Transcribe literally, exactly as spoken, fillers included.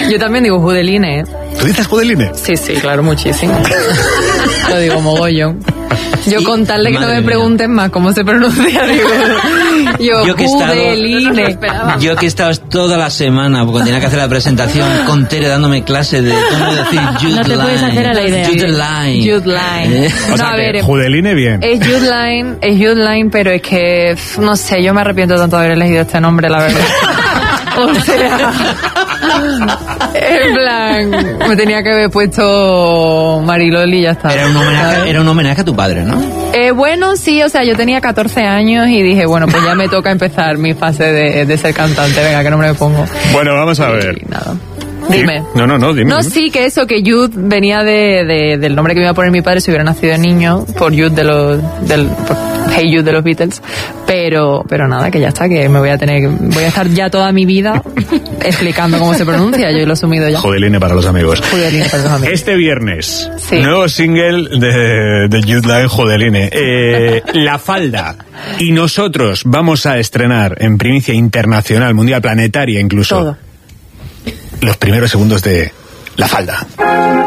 Yo también digo Judeline, ¿eh? ¿Tú dices Judeline? Sí, sí, claro, muchísimo. Lo digo mogollón. Yo con tal de que no me pregunten más cómo se pronuncia, digo, yo, yo que Judeline. He estado, yo que he estado toda la semana, porque tenía que hacer la presentación con Tere dándome clase de cómo decir Jude No te Line. puedes hacer a la idea. Jude Line. Jude Line. Eh. O sea, No, a que ver, Judeline bien. Es Jude Line, es Jude Line, pero es que, no sé, yo me arrepiento tanto de haber elegido este nombre, la verdad. O sea, en plan, me tenía que haber puesto Mariloli y ya está. Era un homenaje, era un homenaje a tu padre, ¿no? Eh, bueno, sí, o sea, yo tenía catorce años y dije, bueno, pues ya me toca empezar mi fase de, de ser cantante. Venga, ¿qué nombre me pongo? Bueno, vamos a ver. Y nada. Dime. No, no, no, dime. No, dime. sí, que eso, que Jude venía de, de, del nombre que me iba a poner mi padre si hubiera nacido de niño, por Jude de los, del, por Hey Jude de los Beatles, pero, pero nada, que ya está, que me voy a tener, voy a estar ya toda mi vida explicando cómo se pronuncia, yo lo he asumido ya. Judeline para los amigos. Judeline para los amigos. Este viernes, Sí. nuevo single de, de Jude Line, Judeline. Eh, La Falda. Y nosotros vamos a estrenar en primicia internacional, mundial, planetaria incluso, Todo. los primeros segundos de La Falda.